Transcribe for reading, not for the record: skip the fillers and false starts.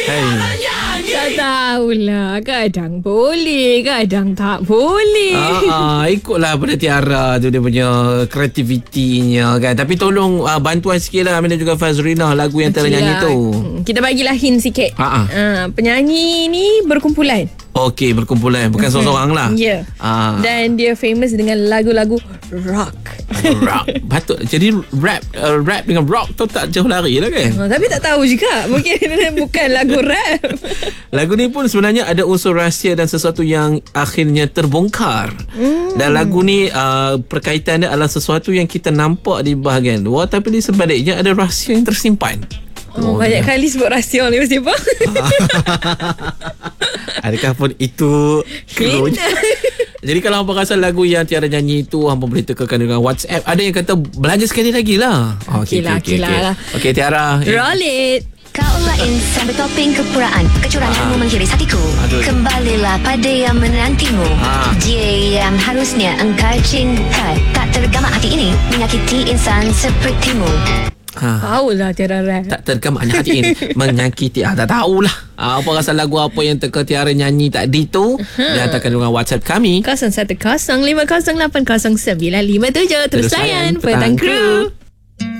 Tak tahulah. Kadang boleh, kadang tak boleh. Ikutlah pada Tiara tu, dia punya kreativitinya kan. Tapi tolong bantuan sikit lah Amin dan juga Fazrina lagu yang ternyanyi tu. Kita bagilah hint sikit. Penyanyi ni berkumpulan. Okey, berkumpulan. Bukan seorang-seorang lah. Ya. Dan dia famous dengan lagu-lagu rock. Rock. Patut. Jadi rap dengan rock tu tak jauh lari lah kan. Tapi tak tahu juga. Mungkin bukan lagu rap. Lagu ni pun sebenarnya ada unsur rahsia dan sesuatu yang akhirnya terbongkar. Dan lagu ni perkaitannya adalah sesuatu yang kita nampak di bahagian luar, tapi di sebaliknya ada rahsia yang tersimpan. Banyak kali sebut rahsia ni mesti apa? Adakah pun itu clue? Jadi kalau hampa rasa lagu yang Tiara nyanyi itu, hampa boleh tekankan dengan WhatsApp. Ada yang kata belanja sekali lagi lah. Okey, Tiara. Roll it. Kau lain sampai topeng kepuraan, kecuranganmu menghiris hatiku. Kembalilah pada yang menantimu. Dia yang harusnya engkau cinta, tak tergamak hati ini menyakiti insan sepertimu. Tahulah Tiara rap. Tak tergamak hati ini menyakiti. Tak tahulah. Apa rasa lagu apa yang teka Tiara nyanyi tadi tu, dia hantarkan dengan WhatsApp kami 0105080957. Terus layan Petang Crew.